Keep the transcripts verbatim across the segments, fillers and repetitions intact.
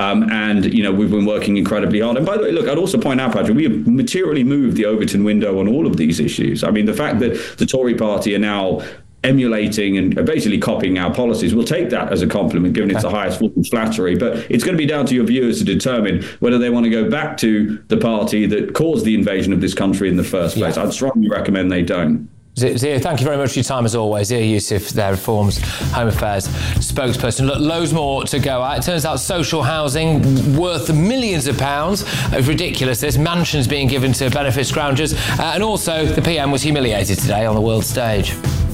Um, and, you know, we've been working incredibly hard. And by the way, look, I'd also point out, Patrick, we have materially moved the Overton window on all of these issues. I mean, the fact that the Tory party are now emulating and basically copying our policies, we'll take that as a compliment, given okay. it's the highest form of flattery. But it's going to be down to your viewers to determine whether they want to go back to the party that caused the invasion of this country in the first place. Yeah. I'd strongly recommend they don't. Zia, thank you very much for your time as always. Zia Youssef, their Reform's Home Affairs spokesperson. Look, loads more to go at. It turns out social housing worth millions of pounds. It's ridiculous, this. Mansions being given to benefit scroungers. Uh, and also, the P M was humiliated today on the world stage.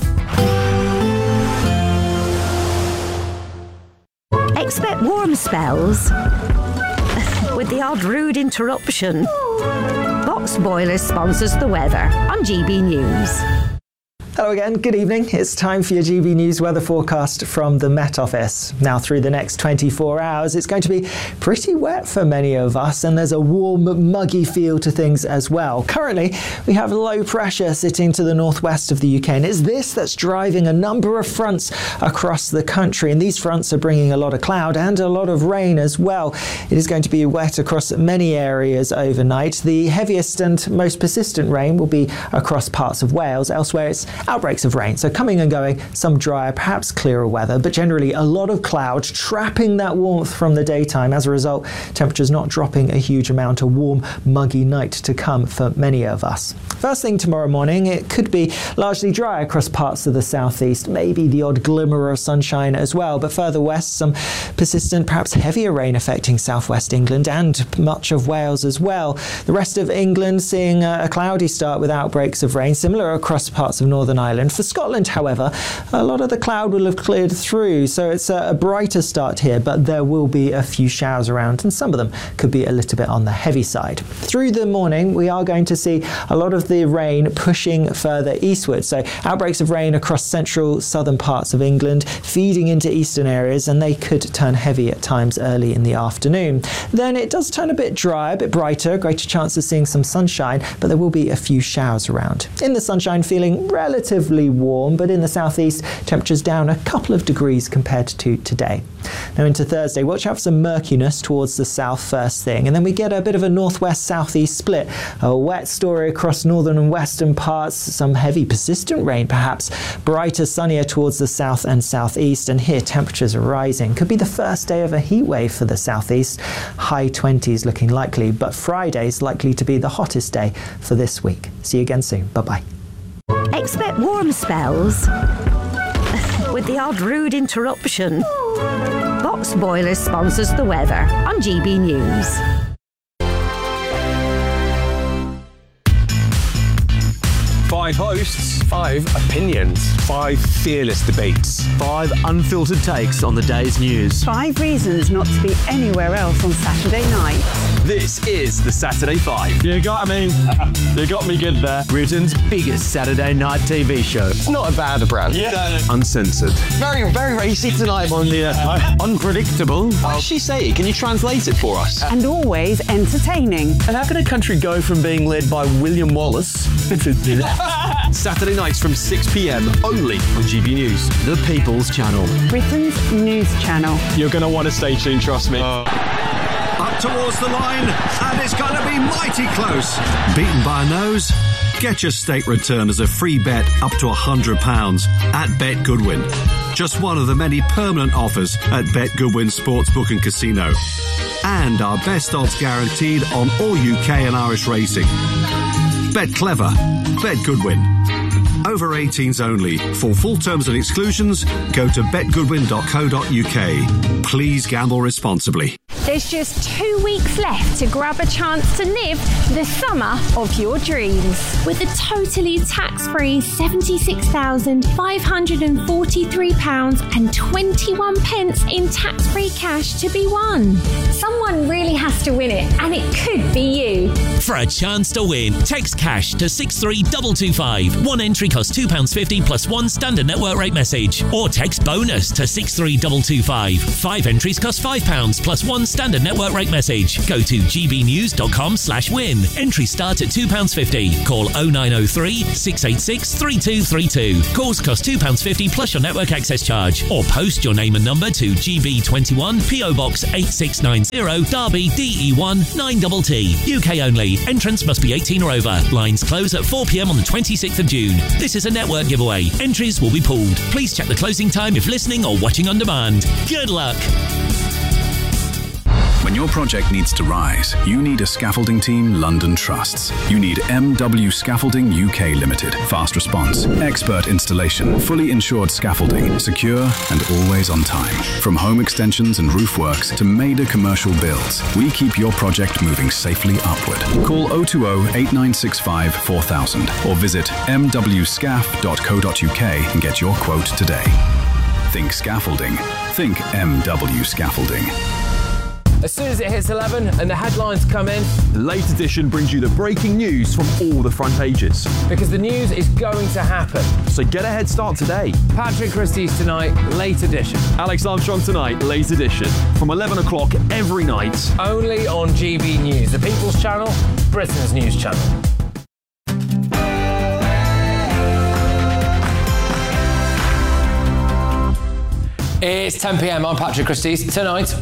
Expect warm spells with the odd rude interruption. Box Boilers sponsors the weather on G B News. Hello again, good evening. It's time for your G B News weather forecast from the Met Office. Now, through the next twenty-four hours, it's going to be pretty wet for many of us, and there's a warm, muggy feel to things as well. Currently, we have low pressure sitting to the northwest of the U K, and it's this that's driving a number of fronts across the country, and these fronts are bringing a lot of cloud and a lot of rain as well. It is going to be wet across many areas overnight. The heaviest and most persistent rain will be across parts of Wales. Elsewhere, it's outbreaks of rain, so coming and going, some drier, perhaps clearer weather, but generally a lot of cloud trapping that warmth from the daytime. As a result, temperatures not dropping a huge amount. A warm, muggy night to come for many of us. First thing tomorrow morning, it could be largely dry across parts of the southeast, maybe the odd glimmer of sunshine as well, but further west, some persistent, perhaps heavier rain affecting southwest England and much of Wales as well. The rest of England seeing a cloudy start with outbreaks of rain, similar across parts of Northern Ireland. For Scotland, however, a lot of the cloud will have cleared through, so it's a brighter start here, but there will be a few showers around, and some of them could be a little bit on the heavy side. Through the morning, we are going to see a lot of the rain pushing further eastward, so outbreaks of rain across central southern parts of England, feeding into eastern areas, and they could turn heavy at times early in the afternoon. Then it does turn a bit dry, a bit brighter, greater chance of seeing some sunshine, but there will be a few showers around. In the sunshine, feeling relatively warm, but in the southeast, temperatures down a couple of degrees compared to today. Now into Thursday, watch out for some murkiness towards the south first thing, and then we get a bit of a northwest-southeast split. A wet story across northern and western parts, some heavy persistent rain perhaps, brighter, sunnier towards the south and southeast, and here temperatures are rising. Could be the first day of a heat wave for the southeast, high twenties looking likely, but Friday's likely to be the hottest day for this week. See you again soon. Bye-bye. Expect warm spells with the odd rude interruption. Box Boilers sponsors the weather on G B News. Five hosts, five opinions, five fearless debates, five unfiltered takes on the day's news. Five reasons not to be anywhere else on Saturday night. This is the Saturday Five. You got me. You got me good there. Britain's biggest Saturday night T V show. It's not a bad brand. Yeah. Uncensored. Very, very racy tonight on the uh, unpredictable. What does she say? Can you translate it for us? And always entertaining. And how can a country go from being led by William Wallace Saturday nights from six p.m. only on G B News, the People's Channel. Britain's news channel. You're going to want to stay tuned, trust me. Uh. Up towards the line, and it's going to be mighty close. Beaten by a nose? Get your stake return as a free bet up to one hundred pounds at Bet Goodwin. Just one of the many permanent offers at Bet Goodwin Sportsbook and Casino. And our best odds guaranteed on all U K and Irish racing. Bet clever. Bet Goodwin. Over eighteens only. For full terms and exclusions, go to bet goodwin dot co dot U K. Please gamble responsibly. There's just two weeks left to grab a chance to live the summer of your dreams. With a totally tax-free seventy-six thousand five hundred forty-three pounds and twenty-one pence in tax-free cash to be won. Someone really has to win it, and it could be you. For a chance to win, text cash to six three two two five. One entry costs two pounds fifty plus one standard network rate message. Or text bonus to six three two two five. Five entries cost five pounds plus one standard Standard network rate message. Go to gbnews.com slash win. Entries start at two pounds fifty. Call oh nine oh three, six eight six, three two three two. Calls cost two pounds fifty plus your network access charge. Or post your name and number to G B twenty-one, P O Box eight six nine zero, Derby, D E one nine T T. U K only. Entrance must be eighteen or over. Lines close at four p.m. on the twenty-sixth of June. This is a network giveaway. Entries will be pulled. Please check the closing time if listening or watching on demand. Good luck. When your project needs to rise, you need a scaffolding team London trusts. You need M W Scaffolding U K Limited. Fast response, expert installation, fully insured scaffolding, secure and always on time. From home extensions and roof works to major commercial builds, we keep your project moving safely upward. Call oh two oh, eight nine six five, four thousand or visit m w scaff dot co dot u k and get your quote today. Think scaffolding. Think M W Scaffolding. As soon as it hits eleven and the headlines come in, The Late Edition brings you the breaking news from all the front pages. because the news is going to happen. So get a head start today. Patrick Christie's tonight, Late Edition. Alex Armstrong tonight, Late Edition. From eleven o'clock every night. Only on G B News, the People's Channel, Britain's news channel. It's ten p.m. I'm Patrick Christie's. Tonight,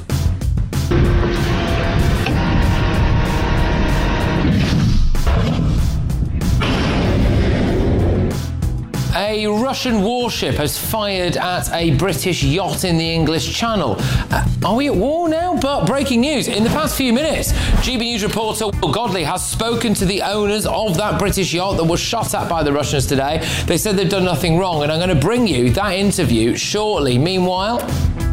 a Russian warship has fired at a British yacht in the English Channel. Uh, are we at war now? But breaking news, in the past few minutes, G B News reporter Will Godley has spoken to the owners of that British yacht that was shot at by the Russians today. They said they've done nothing wrong, and I'm going to bring you that interview shortly. Meanwhile...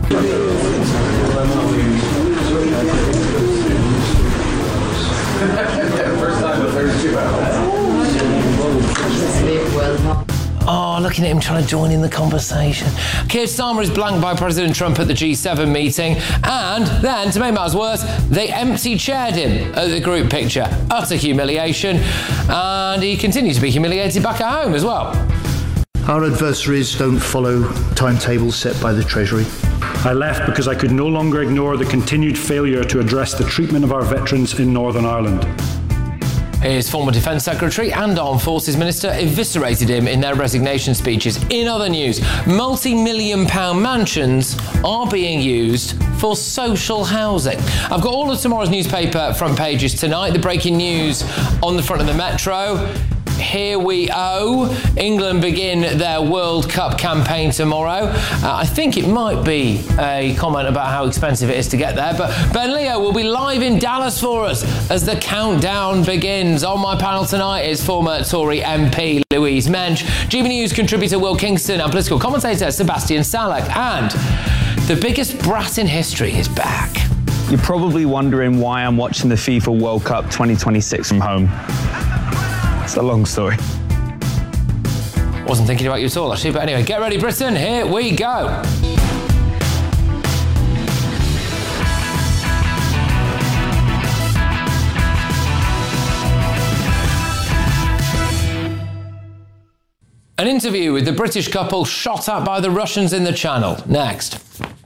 Oh, looking at him trying to join in the conversation. Keir Starmer is blanked by President Trump at the G seven meeting. And then, to make matters worse, they empty-chaired him at the group picture. Utter humiliation. And he continues to be humiliated back at home as well. Our adversaries don't follow timetables set by the Treasury. I left because I could no longer ignore the continued failure to address the treatment of our veterans in Northern Ireland. His former Defence Secretary and Armed Forces Minister eviscerated him in their resignation speeches. In other news, multi-million pound mansions are being used for social housing. I've got all of tomorrow's newspaper front pages tonight. The breaking news on the front of the Metro. Here we oh. England begin their World Cup campaign tomorrow. Uh, I think it might be a comment about how expensive it is to get there, but Ben Leo will be live in Dallas for us as the countdown begins. On my panel tonight is former Tory M P Louise Mensch, G B News contributor Will Kingston and political commentator Sebastian Salek. And the biggest brat in history is back. You're probably wondering why I'm watching the FIFA World Cup twenty twenty-six from home. It's a long story. Wasn't thinking about you at all, actually, but anyway, get ready, Britain, here we go. An interview with the British couple shot at by the Russians in the Channel. Next.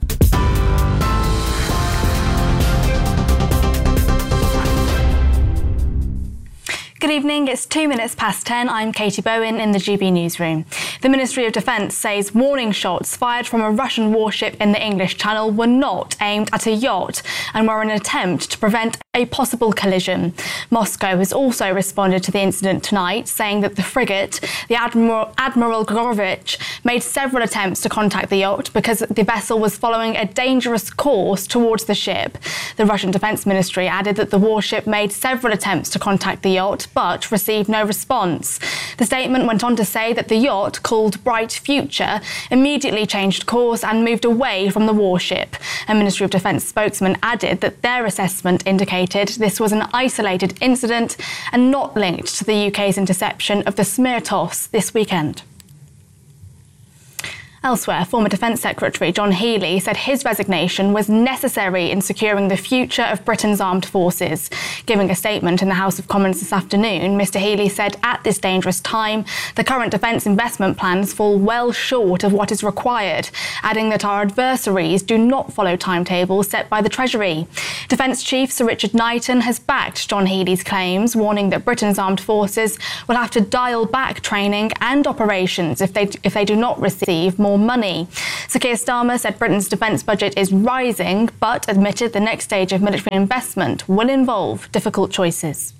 Good evening, it's two minutes past ten. I'm Katie Bowen in the G B Newsroom. The Ministry of Defence says warning shots fired from a Russian warship in the English Channel were not aimed at a yacht and were an attempt to prevent a possible collision. Moscow has also responded to the incident tonight, saying that the frigate, the Admiral, Admiral Gorovich, made several attempts to contact the yacht because the vessel was following a dangerous course towards the ship. The Russian Defence Ministry added that the warship made several attempts to contact the yacht, but received no response. The statement went on to say that the yacht, called Bright Future, immediately changed course and moved away from the warship. A Ministry of Defence spokesman added that their assessment indicated this was an isolated incident and not linked to the U K's interception of the Smirtovs this weekend. Elsewhere, former Defence Secretary John Healey said his resignation was necessary in securing the future of Britain's armed forces. Giving a statement in the House of Commons this afternoon, Mr Healey said at this dangerous time, the current defence investment plans fall well short of what is required, adding that our adversaries do not follow timetables set by the Treasury. Defence Chief Sir Richard Knighton has backed John Healey's claims, warning that Britain's armed forces will have to dial back training and operations if they if they do not receive more money. Sir Keir Starmer said Britain's defence budget is rising, but admitted the next stage of military investment will involve difficult choices.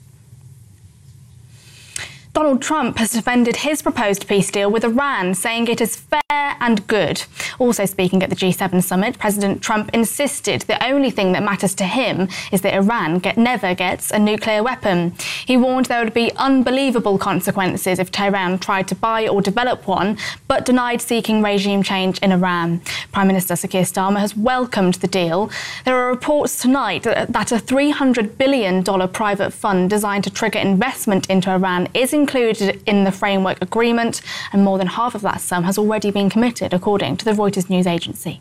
Donald Trump has defended his proposed peace deal with Iran, saying it is fair and good. Also speaking at the G seven summit, President Trump insisted the only thing that matters to him is that Iran get, never gets a nuclear weapon. He warned there would be unbelievable consequences if Tehran tried to buy or develop one, but denied seeking regime change in Iran. Prime Minister Sir Keir Starmer has welcomed the deal. There are reports tonight that a three hundred billion dollars private fund designed to trigger investment into Iran is included in the framework agreement, and more than half of that sum has already been committed, according to the Reuters news agency.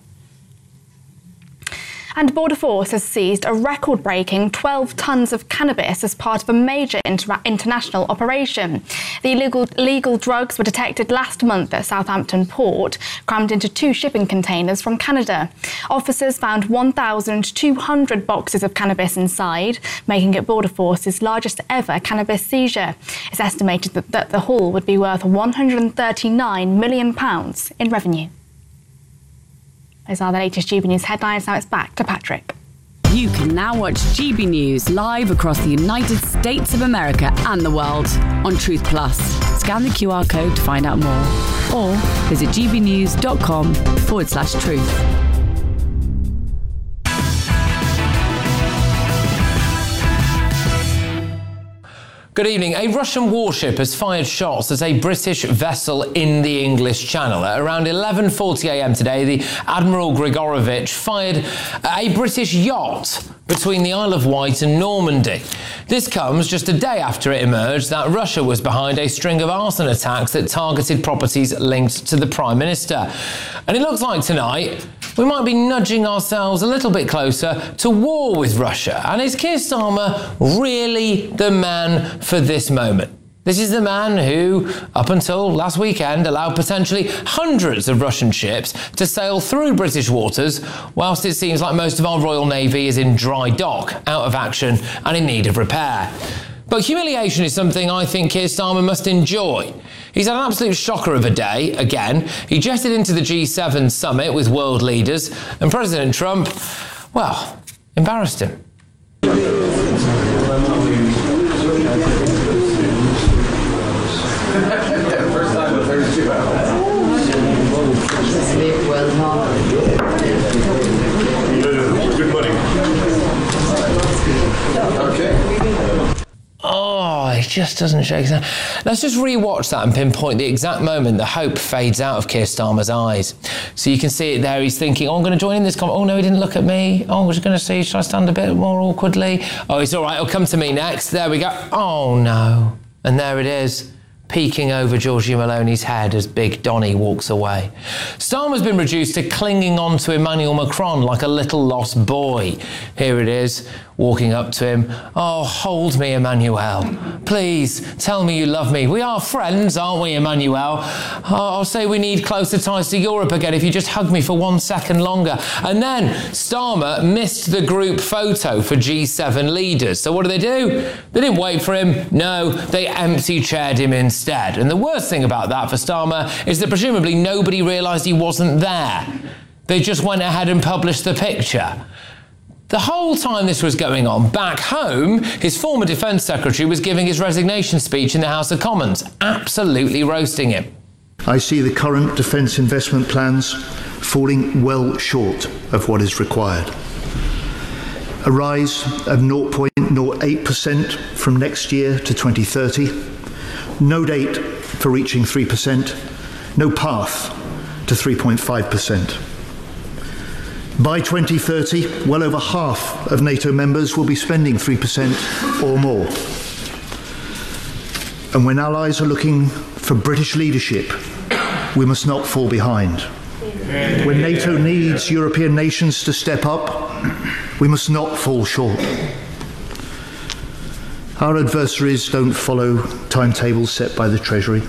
And Border Force has seized a record-breaking twelve tonnes of cannabis as part of a major inter- international operation. The illegal, illegal drugs were detected last month at Southampton Port, crammed into two shipping containers from Canada. Officers found one thousand two hundred boxes of cannabis inside, making it Border Force's largest ever cannabis seizure. It's estimated that, that the haul would be worth one hundred thirty-nine million pounds in revenue. Those are the latest G B News headlines. Now it's back to Patrick. You can now watch G B News live across the United States of America and the world on Truth Plus. Scan the Q R code to find out more, or visit gbnews.com forward slash truth. Good evening. A Russian warship has fired shots at a British vessel in the English Channel. At around eleven forty a m today, the Admiral Grigorovich fired a British yacht between the Isle of Wight and Normandy. This comes just a day after it emerged that Russia was behind a string of arson attacks that targeted properties linked to the Prime Minister. And it looks like tonight we might be nudging ourselves a little bit closer to war with Russia. And is Keir Starmer really the man for this moment? This is the man who, up until last weekend, allowed potentially hundreds of Russian ships to sail through British waters, whilst it seems like most of our Royal Navy is in dry dock, out of action and in need of repair. But humiliation is something I think Keir Starmer must enjoy. He's had an absolute shocker of a day, again. He jetted into the G seven summit with world leaders, and President Trump, well, embarrassed him. First time in thirty-two hours. Sleep well, good morning. Okay. Oh, he just doesn't shake his hand. Let's just re-watch that and pinpoint the exact moment the hope fades out of Keir Starmer's eyes. So you can see it there. He's thinking, oh, I'm going to join in this comment. Oh, no, he didn't look at me. Oh, I was going to see, should I stand a bit more awkwardly? Oh, it's all right. It'll come to me next. There we go. Oh, no. And there it is, peeking over Giorgia Meloni's head as Big Donny walks away. Starmer's been reduced to clinging on to Emmanuel Macron like a little lost boy. Here it is, walking up to him. Oh, hold me, Emmanuel. Please, tell me you love me. We are friends, aren't we, Emmanuel? Oh, I'll say we need closer ties to Europe again if you just hug me for one second longer. And then Starmer missed the group photo for G seven leaders. So what did they do? They didn't wait for him. No, they empty-chaired him instead. And the worst thing about that for Starmer is that presumably nobody realised he wasn't there. They just went ahead and published the picture. The whole time this was going on, back home, his former Defence Secretary was giving his resignation speech in the House of Commons, absolutely roasting him. I see the current defence investment plans falling well short of what is required. A rise of zero point zero eight percent from next year to twenty thirty, no date for reaching three percent, no path to three point five percent. By twenty thirty, well over half of NATO members will be spending three percent or more. And when allies are looking for British leadership, we must not fall behind. When NATO needs European nations to step up, we must not fall short. Our adversaries don't follow timetables set by the Treasury.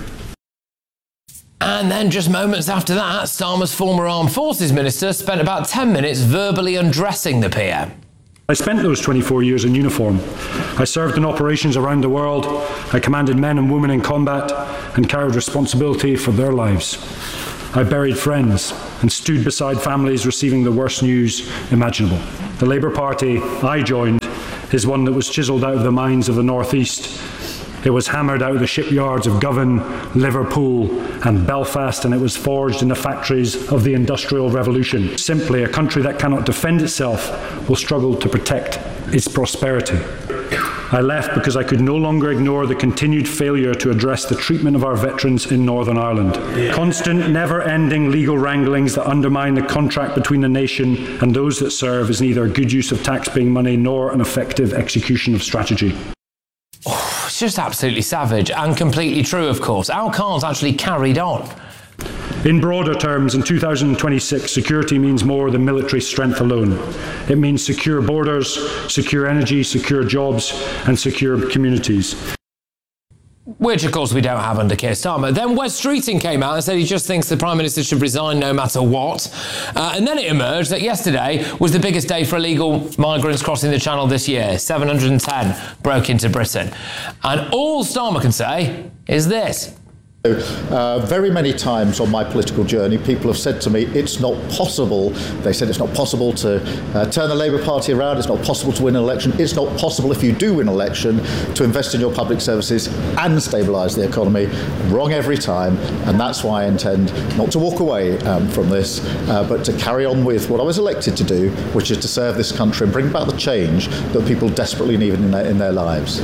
And then just moments after that, Starmer's former Armed Forces Minister spent about ten minutes verbally undressing the P M. I spent those twenty-four years in uniform. I served in operations around the world. I commanded men and women in combat and carried responsibility for their lives. I buried friends and stood beside families receiving the worst news imaginable. The Labour Party I joined is one that was chiselled out of the mines of the North East. It was hammered out of the shipyards of Govan, Liverpool and Belfast, and it was forged in the factories of the Industrial Revolution. Simply, a country that cannot defend itself will struggle to protect its prosperity. I left because I could no longer ignore the continued failure to address the treatment of our veterans in Northern Ireland. Constant, never-ending legal wranglings that undermine the contract between the nation and those that serve is neither a good use of taxpaying money nor an effective execution of strategy. Oh, it's just absolutely savage and completely true, of course. Al Khan's actually carried on. In broader terms, in two thousand twenty-six, security means more than military strength alone. It means secure borders, secure energy, secure jobs, and secure communities. Which, of course, we don't have under Keir Starmer. Then Wes Streeting came out and said he just thinks the Prime Minister should resign no matter what. Uh, and then it emerged that yesterday was the biggest day for illegal migrants crossing the Channel this year. seven hundred ten broke into Britain. And all Starmer can say is this. Uh, very many times on my political journey, people have said to me, it's not possible. They said it's not possible to uh, turn the Labour Party around. It's not possible to win an election. It's not possible, if you do win an election, to invest in your public services and stabilise the economy. Wrong every time. And that's why I intend not to walk away um, from this, uh, but to carry on with what I was elected to do, which is to serve this country and bring about the change that people desperately need in their, in their lives.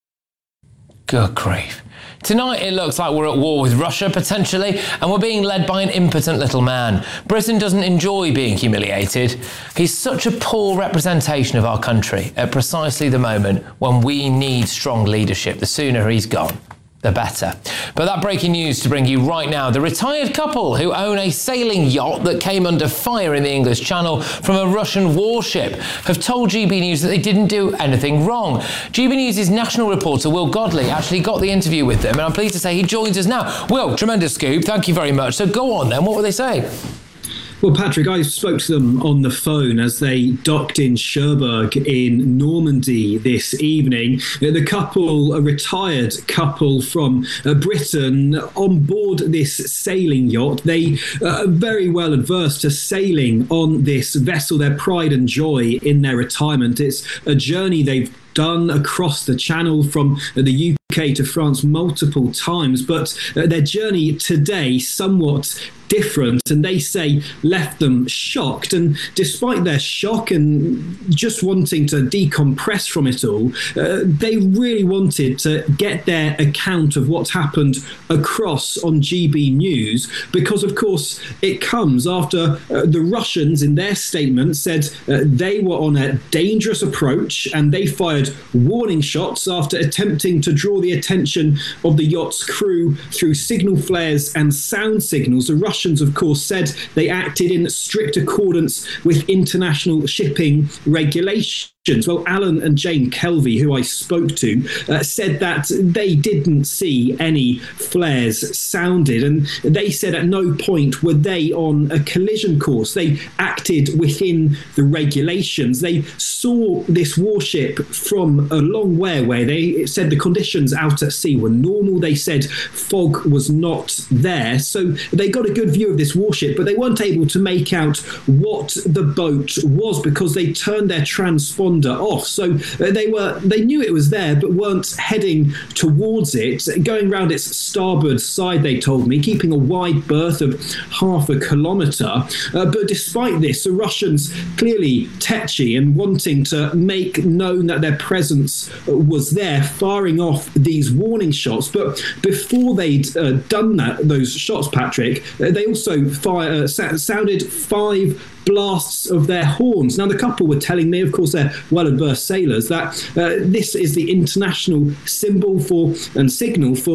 Good grief. Tonight it looks like we're at war with Russia, potentially, and we're being led by an impotent little man. Britain doesn't enjoy being humiliated. He's such a poor representation of our country at precisely the moment when we need strong leadership. The sooner he's gone, the better. But that breaking news to bring you right now. The retired couple who own a sailing yacht that came under fire in the English Channel from a Russian warship have told G B News that they didn't do anything wrong. G B News' national reporter Will Godley actually got the interview with them, and I'm pleased to say he joins us now. Will, tremendous scoop. Thank you very much. So go on then. What were they saying? Well, Patrick, I spoke to them on the phone as they docked in Cherbourg in Normandy this evening. The couple, a retired couple from uh, Britain, on board this sailing yacht. They uh, are very well adverse to sailing on this vessel, their pride and joy in their retirement. It's a journey they've done across the Channel from the U K to France multiple times, but uh, their journey today somewhat different, and they say left them shocked. And despite their shock and just wanting to decompress from it all, uh, they really wanted to get their account of what's happened across on G B News, because of course it comes after uh, the Russians in their statement said uh, they were on a dangerous approach and they fired warning shots after attempting to draw the attention of the yacht's crew through signal flares and sound signals. The Russians, of course, said they acted in strict accordance with international shipping regulations. Well, Alan and Jane Kelvey, who I spoke to, uh, said that they didn't see any flares sounded, and they said at no point were they on a collision course. They acted within the regulations. They saw this warship from a long way away. They said the conditions out at sea were normal. They said fog was not there. So they got a good view of this warship, but they weren't able to make out what the boat was because they turned their transponder off. So they were they knew it was there but weren't heading towards it, going round its starboard side, they told me, keeping a wide berth of half a kilometre. Uh, but despite this, the Russians clearly tetchy and wanting to make known that their presence was there, firing off these warning shots. But before they'd uh, done that, those shots, Patrick, uh, they also fire, uh, sounded five blasts of their horns. Now, the couple were telling me, of course, they're well-adverse sailors, that uh, this is the international symbol for and signal for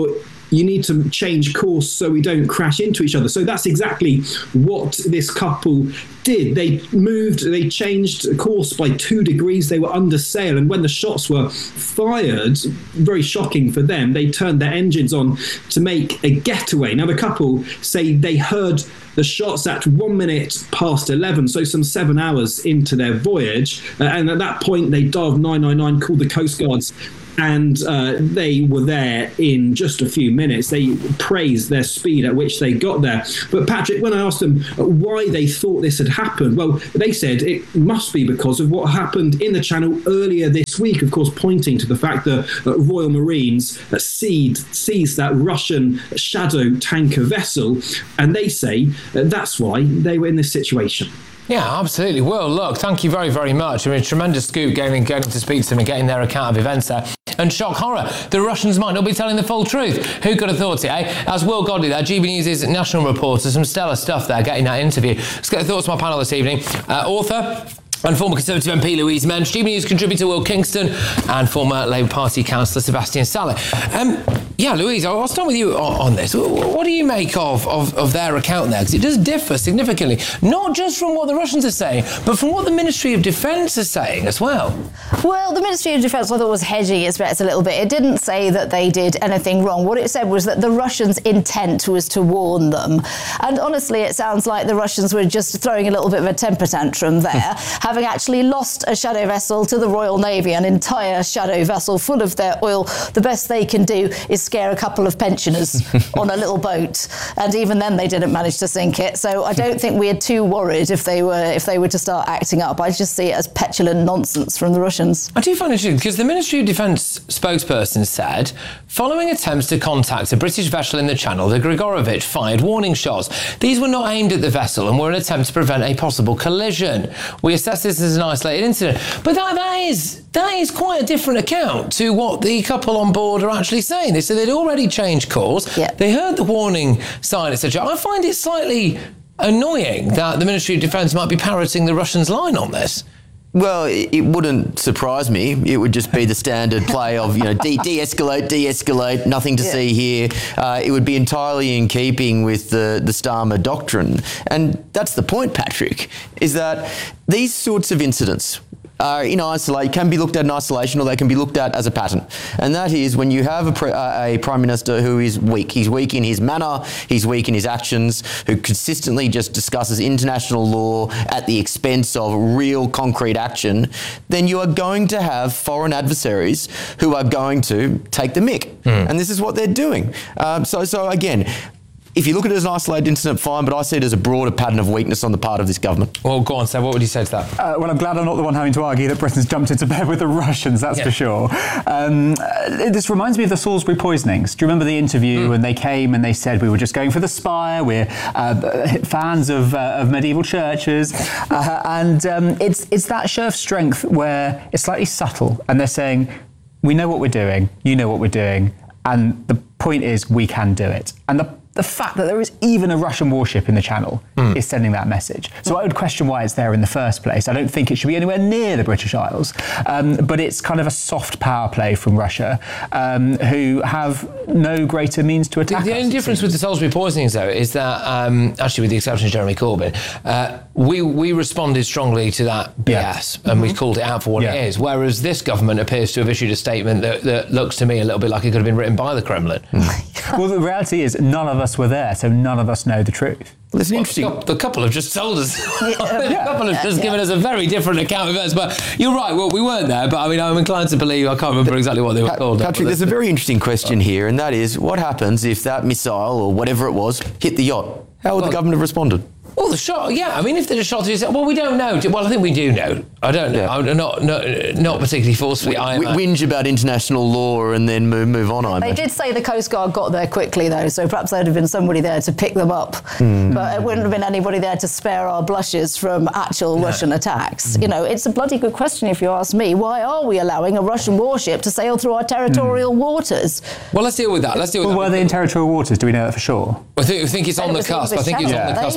you need to change course so we don't crash into each other. So that's exactly what this couple did. They moved, they changed course by two degrees. They were under sail, and when the shots were fired, very shocking for them, they turned their engines on to make a getaway. Now, the couple say they heard the shots at one minute past eleven, so some seven hours into their voyage. Uh, and at that point, they dialed nine nine nine, called the Coast Guards, and uh, they were there in just a few minutes. They praised their speed at which they got there. But Patrick, when I asked them why they thought this had happened, well, they said it must be because of what happened in the Channel earlier this week, of course, pointing to the fact that uh, Royal Marines uh, seized, seized that Russian shadow tanker vessel. And they say uh, that's why they were in this situation. Yeah, absolutely. Well, look, thank you very, very much. I mean, a tremendous scoop getting, getting to speak to them and getting their account of events there. And shock horror, the Russians might not be telling the full truth. Who could have thought it, eh? As Will Godley there, G B News' national reporter, some stellar stuff there, getting that interview. Let's get the thoughts of my panel this evening. Uh, author and former Conservative M P Louise Mensch, G B News contributor Will Kingston, and former Labour Party councillor Sebastian Saleh. Um, yeah, Louise, I'll start with you on, on this. What do you make of, of, of their account there? Because it does differ significantly, not just from what the Russians are saying, but from what the Ministry of Defence is saying as well. Well, the Ministry of Defence, I thought, was hedging its bets a little bit. It didn't say that they did anything wrong. What it said was that the Russians' intent was to warn them. And honestly, it sounds like the Russians were just throwing a little bit of a temper tantrum there, having actually lost a shadow vessel to the Royal Navy, an entire shadow vessel full of their oil. The best they can do is scare a couple of pensioners on a little boat, and even then they didn't manage to sink it. So I don't think we're too worried if they were if they were to start acting up. I just see it as petulant nonsense from the Russians. I do find it interesting because the Ministry of Defence spokesperson said, following attempts to contact a British vessel in the Channel, the Grigorovich fired warning shots. These were not aimed at the vessel and were an attempt to prevent a possible collision. We assess this as an isolated incident. But that, that is that is quite a different account to what the couple on board are actually saying. They said they'd already changed course. Yeah. They heard the warning sign, et cetera. I find it slightly annoying that the Ministry of Defence might be parroting the Russians' line on this. Well, it wouldn't surprise me. It would just be the standard play of, you know, de- de-escalate, de-escalate, nothing to yeah. see here. Uh, it would be entirely in keeping with the, the Starmer doctrine. And that's the point, Patrick, is that these sorts of incidents are in isolation, can be looked at in isolation, or they can be looked at as a pattern. And that is when you have a, pre- a Prime Minister who is weak. He's weak in his manner, he's weak in his actions, who consistently just discusses international law at the expense of real concrete action, then you are going to have foreign adversaries who are going to take the mick. Mm. And this is what they're doing. Um, so, so again, if you look at it as an isolated incident, fine, but I see it as a broader pattern of weakness on the part of this government. Well, go on, Seb, what would you say to that? Uh, well, I'm glad I'm not the one having to argue that Britain's jumped into bed with the Russians, that's yeah. for sure. Um, uh, this reminds me of the Salisbury poisonings. Do you remember the interview mm. when they came and they said we were just going for the spire, we're uh, fans of, uh, of medieval churches, uh, and um, it's, it's that show of strength where it's slightly subtle, and they're saying, we know what we're doing, you know what we're doing, and the point is we can do it. And the The fact that there is even a Russian warship in the Channel mm. is sending that message. So I would question why it's there in the first place. I don't think it should be anywhere near the British Isles. Um, but it's kind of a soft power play from Russia, um, who have no greater means to attack The, the us, only difference with the Salisbury poisonings, though, is that, um, actually with the exception of Jeremy Corbyn, uh, we, we responded strongly to that B S yeah. and mm-hmm. we called it out for what yeah. it is. Whereas this government appears to have issued a statement that, that looks to me a little bit like it could have been written by the Kremlin. Mm. Well, the reality is none of us were there, so none of us know the truth. Well, it's well, interesting. The couple have just told us. the couple have just given us a very different account of events. But you're right. Well, we weren't there. But I mean, I'm inclined to believe. I can't remember exactly what they were Pat- called. Patrick, there's a very interesting question here, and that is, what happens if that missile or whatever it was hit the yacht? How would well, the government have responded? Well, the shot, yeah. I mean, if they'd have shot it, well, we don't know. Well, I think we do know. I don't know. Yeah. I'm not, not, not particularly forcefully. I w- whinge about international law and then move, move on, I They imagine. did say the Coast Guard got there quickly, though, so perhaps there'd have been somebody there to pick them up. Mm. But it wouldn't have been anybody there to spare our blushes from actual no. Russian attacks. Mm. You know, it's a bloody good question, if you ask me. Why are we allowing a Russian warship to sail through our territorial mm. waters? Well, let's deal with that. Let's deal with well, that. Were they in territorial waters? Do we know that for sure? I think, I think it's on the cusp. I think it's on the cusp of British territory.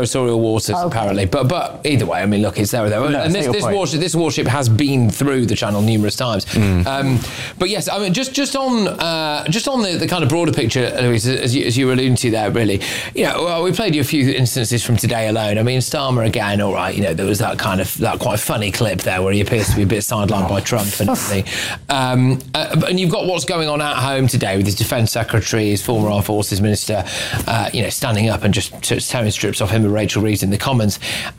territorial waters, Okay. apparently. But but either way, I mean, look, it's there or there. No, and this, this warship, this warship has been through the channel numerous times. Mm. Um, but yes, I mean, just just on uh, just on the, the kind of broader picture, Louise, as you, as you were alluding to there, really, you know, well, we played you a few instances from today alone. I mean, Starmer again, all right, you know, there was that kind of that quite funny clip there where he appears to be a bit sidelined by Trump and everything. Um, uh, and you've got what's going on at home today with his defence secretary, his former armed forces minister, uh, you know, standing up and just tearing strips off him and Rachel Reeves in the Commons.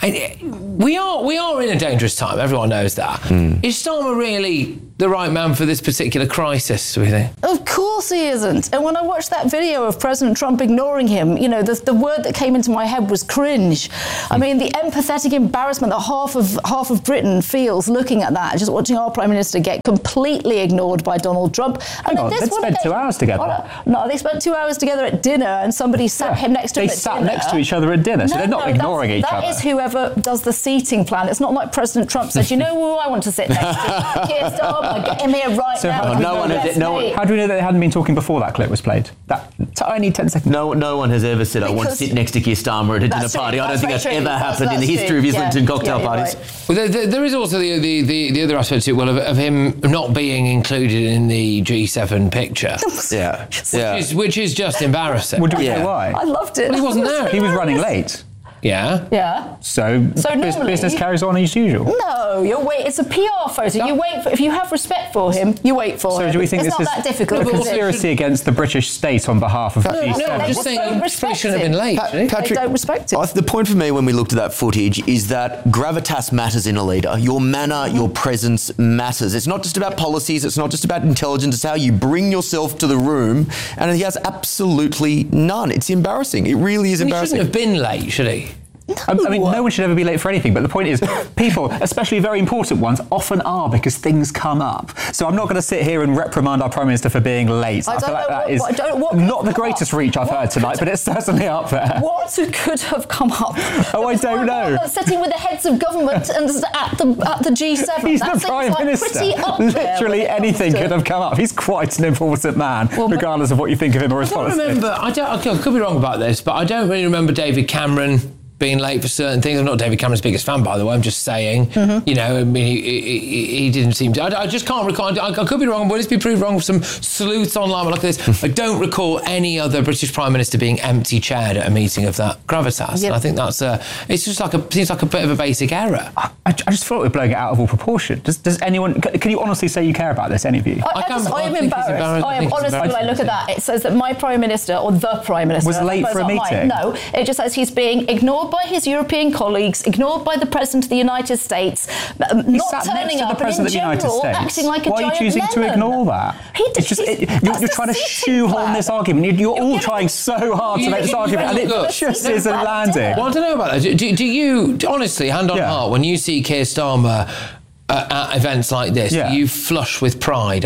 And we are we are in a dangerous time. Everyone knows that. Mm. Is Starmer really the right man for this particular crisis, do we think? Of course he isn't. And when I watched that video of President Trump ignoring him, you know, the, the word that came into my head was cringe. I mean, the empathetic embarrassment that half of half of Britain feels looking at that, just watching our Prime Minister get completely ignored by Donald Trump. And Hang on, they spent two hours together. No, they spent two hours together at dinner and somebody sat Yeah, him next to they him at sat dinner. next to each other at dinner, so No, they're not no, ignoring that's- each that other. is whoever does the seating plan. It's not like President Trump said, you know who I want to sit next to? Keir Starmer, get him here right So now. how, no one has- Yes, no one- mate. how do we know that they hadn't been talking before that clip was played? That tiny ten seconds. No, no one has ever said, I want to Because- sit next to Keir Starmer at a dinner That's true. party. I don't That's think very that's true. ever That's- happened in the that's history true. of Yeah. Islington cocktail Yeah, you're parties. right. Well, there, there, there is also the, the, the, the other aspect to it, well, of, of him not being included in the G seven picture. Yeah. Which, yeah. is, which is just embarrassing. Well, do we Yeah. know why? I loved it. Well, he wasn't there. He was running late. Yeah. Yeah. So, So bus- normally- business carries on as usual. No, you wait. It's a P R photo. You wait for, if you have respect for him, you wait for So him. do we think it's this not is that difficult? a is it? conspiracy against the British state on behalf of the G No, seven? I'm just They saying don't he respect shouldn't have been late. Pa- should he? Patrick, They don't respect it. I- the point for me when we looked at that footage is that gravitas matters in a leader. Your manner, your presence matters. It's not just about policies, it's not just about intelligence, it's how you bring yourself to the room, and he has absolutely none. It's embarrassing. It really is He embarrassing. shouldn't have been late, should he? I, I mean, no one should ever be late for anything, but the point is, people, especially very important ones, often are because things come up. So I'm not going to sit here and reprimand our Prime Minister for being late. I I, don't feel like know that what- is what- I don't know what not could the come greatest up. reach I've What heard tonight, but it's certainly up there. What could have come up? Oh, I don't know. Sitting with the heads of government and at the at the G seven. He's that the seems Prime like Minister. Pretty up there Literally when it anything comes to- could have come up. He's quite an important man, regardless of what you think of him or his I don't policy. remember. I don't. I could be wrong about this, but I don't really remember David Cameron being late for certain things. I'm not David Cameron's biggest fan, by the way. I'm just saying. Mm-hmm. You know, I mean, he, he, he didn't seem to. I, I just can't recall. I, I could be wrong. Will this be proved wrong with some sleuths online? Look at this. I don't recall any other British Prime Minister being empty-chaired at a meeting of that gravitas. Yep. And I think that's a. It's just like a. Seems like a bit of a basic error. I, I just thought we're blowing it out of all proportion. Does, does anyone? c- Can you honestly say you care about this? Any of you? I, I, can't- just, I I am think it's embarrassed. embarrassing. I I am think it's honestly, when I look at that, it says that my Prime Minister, or the Prime Minister, Was I late suppose for a not meeting? mine. No, it just says he's being ignored by his European colleagues, ignored by the President of the United States, um, He not sat turning next to up, the President of the and in United general, States. acting like a Why are you giant choosing to lemon. ignore that? He did, It's just, he's- it, you're, that's you're the trying to seating shoehorn plan. this argument. You're, you're all giving- trying so hard to You- make this you- argument, and it look, just look, isn't look, landing. Well, I don't know about that. Do, do, do you, honestly, hand on Yeah. heart, when you see Keir Starmer uh, at events like this, Yeah. do you flush with pride?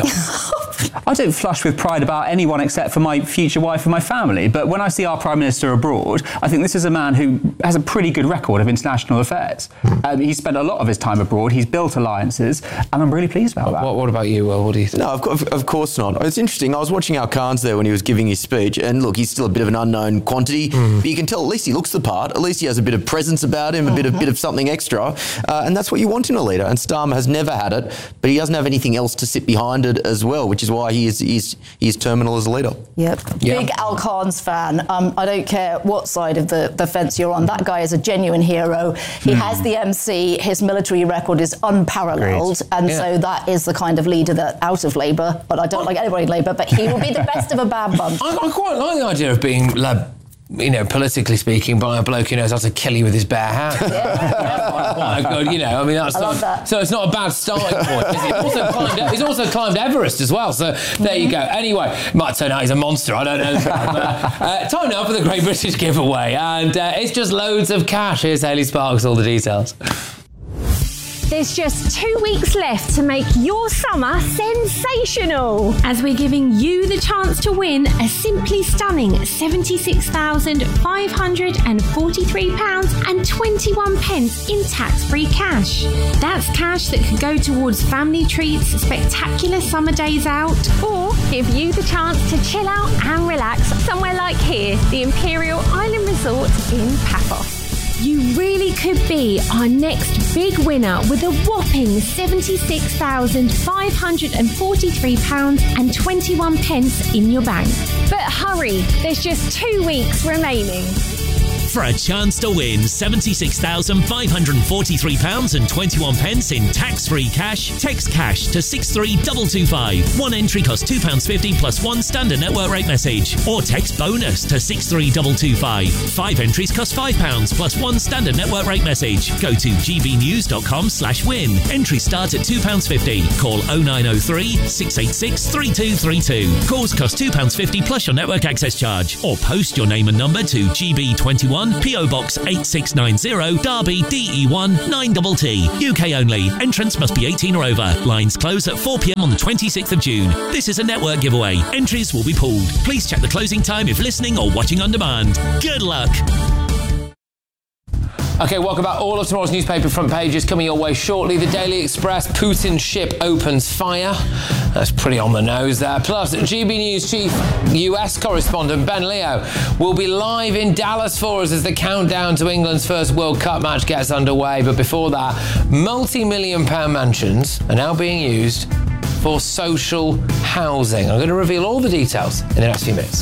I don't flush with pride about anyone except for my future wife and my family, but when I see our Prime Minister abroad, I think this is a man who has a pretty good record of international affairs. Um, he's spent a lot of his time abroad, he's built alliances, and I'm really pleased about that. What, what about you, Will? What do you think? No, of, co- of course not. It's interesting. I was watching Al Khan's there when he was giving his speech, and look, he's still a bit of an unknown quantity, Mm. but you can tell at least he looks the part. At least he has a bit of presence about him, a bit of bit of something extra, uh, and that's what you want in a leader. And Starmer has never had it, but he doesn't have anything else to sit behind it as well, which is why he is he's, he's terminal as a leader. Yep. Yeah. Big Al Khan's fan. Um, I don't care what side of the, the fence you're on. That guy is a genuine hero. He Hmm. has the M C. His military record is unparalleled. Agreed. And Yeah. so that is the kind of leader that, out of Labour, but I don't like anybody in Labour, but he will be the best of a bad bunch. I, I quite like the idea of being, like, you know, politically speaking, by a bloke who knows how to kill you with his bare hands. That's quite good, you know. I mean, that's I not, love that. so it's not a bad starting point. Is he? Also climbed, he's also climbed Everest as well. So there you go. Anyway, might turn out he's a monster. I don't know. But, uh, time now for the Great British Giveaway, and uh, it's just loads of cash. Here's Hayley Sparks. All the details. There's just two weeks left to make your summer sensational, as we're giving you the chance to win a simply stunning seventy-six thousand five hundred forty-three pounds and twenty-one pence in tax-free cash. That's cash that could go towards family treats, spectacular summer days out, or give you the chance to chill out and relax somewhere like here, the Imperial Island Resort in Paphos. You really could be our next big winner with a whopping seventy-six thousand five hundred forty-three pounds and twenty-one pence in your bank. But hurry, there's just two weeks remaining. For a chance to win seventy-six thousand five hundred forty-three pounds and twenty-one pence in tax-free cash, text cash to six three two two five. One entry costs two pounds fifty plus one standard network rate message. Or text bonus to six three two two five. Five entries cost five pounds plus one standard network rate message. Go to gbnews.com slash win. Entries start at two pounds fifty. Call oh nine oh three, six eight six, three two three two. Calls cost two pounds fifty plus your network access charge. Or post your name and number to G B twenty-one, P O Box eight six nine zero, Derby, D E one nine T T. U K only. Entrance must be eighteen or over. Lines close at four p.m. on the twenty-sixth of June. This is a network giveaway. Entries will be pulled. Please check the closing time if listening or watching on demand. Good luck. OK, welcome back. All of tomorrow's newspaper front pages coming your way shortly. The Daily Express, Putin's ship opens fire. That's pretty on the nose there. Plus, G B News chief U S correspondent Ben Leo will be live in Dallas for us as the countdown to England's first World Cup match gets underway. But before that, multi-million pound mansions are now being used for social housing. I'm going to reveal all the details in the next few minutes.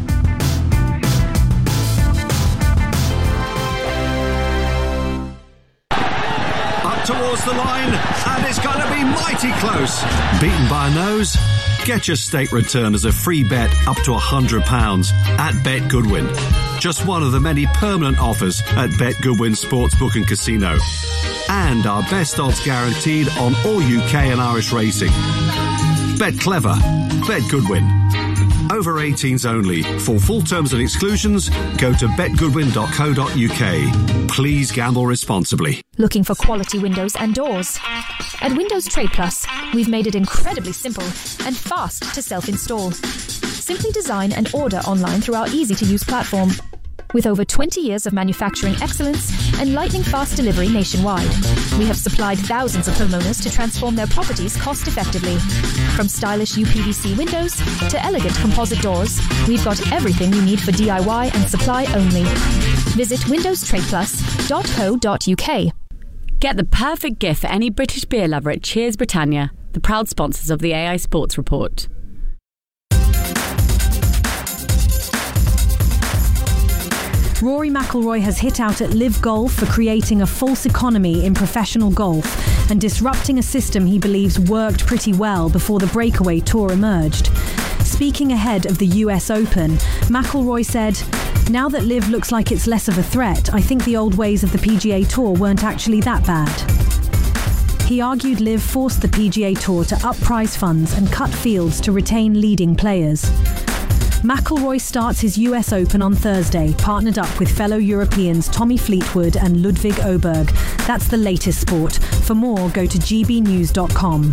Towards the line, and it's going to be mighty close. Beaten by a nose? Get your state return as a free bet up to one hundred pounds at Bet Goodwin. Just one of the many permanent offers at Bet Goodwin Sportsbook and Casino. And our best odds guaranteed on all U K and Irish racing. Bet clever. Bet Goodwin. Over eighteens only. For full terms and exclusions, go to bet goodwin dot co dot uk. Please gamble responsibly. Looking for quality windows and doors? At Windows Trade Plus, we've made it incredibly simple and fast to self-install. Simply design and order online through our easy-to-use platform. With over twenty years of manufacturing excellence and lightning-fast delivery nationwide, we have supplied thousands of homeowners to transform their properties cost-effectively. From stylish U P V C windows to elegant composite doors, we've got everything you need for D I Y and supply only. Visit windows trade plus dot co dot uk. Get the perfect gift for any British beer lover at Cheers Britannia, the proud sponsors of the A I Sports Report. Rory McIlroy has hit out at Live Golf for creating a false economy in professional golf and disrupting a system he believes worked pretty well before the breakaway tour emerged. Speaking ahead of the U S Open, McIlroy said, "Now that Live looks like it's less of a threat, I think the old ways of the P G A Tour weren't actually that bad." He argued Live forced the P G A Tour to up prize funds and cut fields to retain leading players. McIlroy starts his U S Open on Thursday, partnered up with fellow Europeans Tommy Fleetwood and Ludwig Oberg. That's the latest sport. For more, go to g b news dot com.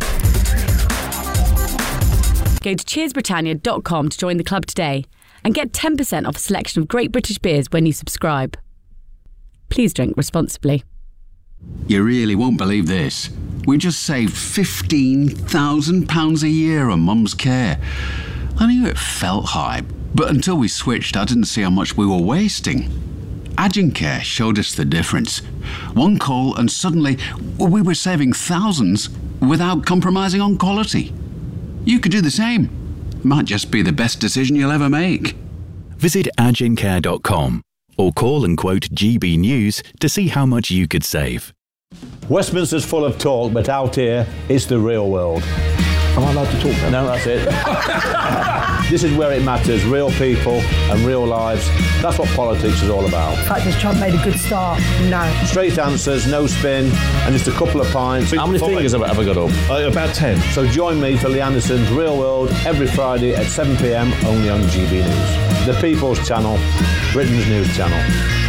Go to cheers britannia dot com to join the club today and get ten percent off a selection of great British beers when you subscribe. Please drink responsibly. You really won't believe this. We just saved fifteen thousand pounds a year on Mum's care. I knew it felt high, but until we switched, I didn't see how much we were wasting. Agencare showed us the difference. One call and suddenly we were saving thousands without compromising on quality. You could do the same. Might just be the best decision you'll ever make. Visit agencare dot com or call and quote G B News to see how much you could save. Westminster's full of talk, but out here, it's the real world. Am I allowed to talk now? No, that's it. This is where it matters, real people and real lives. That's what politics is all about. The fact has Trump made a good start? No. Straight answers, no spin, and just a couple of pints. How many fingers have I ever got up? Uh, about ten. So join me for Lee Anderson's Real World every Friday at seven p.m. only on G B News. The People's Channel, Britain's news channel.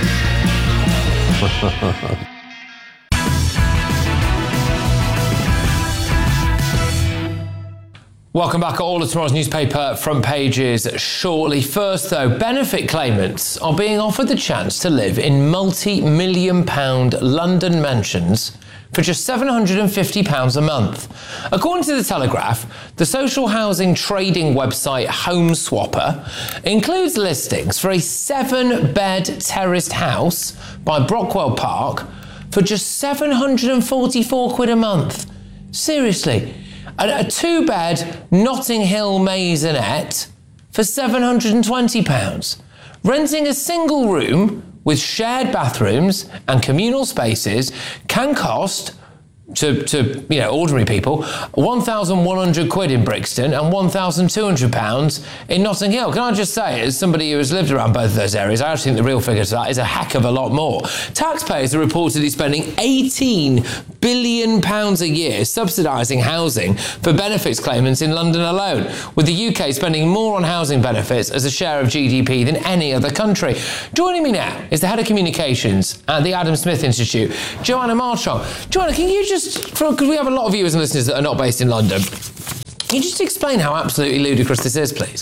Welcome back. All of tomorrow's newspaper front pages shortly. First, though, benefit claimants are being offered the chance to live in multi-million pound London mansions for just seven hundred fifty pounds a month. According to The Telegraph, the social housing trading website Home Swapper includes listings for a seven-bed terraced house by Brockwell Park for just seven hundred forty-four quid a month. Seriously, a, a two-bed Notting Hill maisonette for seven hundred twenty pounds. Renting a single room with shared bathrooms and communal spaces can cost, to, to you know, ordinary people, one thousand one hundred quid in Brixton and one thousand two hundred pounds in Notting Hill. Can I just say, as somebody who has lived around both of those areas, I actually think the real figure to that is a heck of a lot more. Taxpayers are reportedly spending eighteen billion pounds a year subsidising housing for benefits claimants in London alone, with the U K spending more on housing benefits as a share of G D P than any other country. Joining me now is the Head of Communications at the Adam Smith Institute, Joanna Marchong. Joanna, can you just, because we have a lot of viewers and listeners that are not based in London, can you just explain how absolutely ludicrous this is, please?